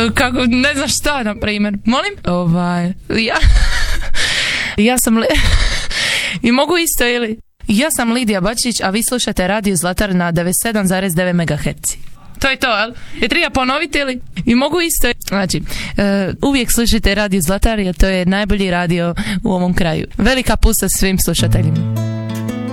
Kako, ne znaš šta, na primjer. Molim? Ja sam... I mogu isto, ili? Ja sam Lidija Bačić, a vi slušate Radio Zlatar na 97,9 MHz. To je to, jel? Je treba ponoviti, ili? I mogu isto... Znači, uvijek slušajte Radio Zlatar, jer to je najbolji radio u ovom kraju. Velika pusta svim slušateljima.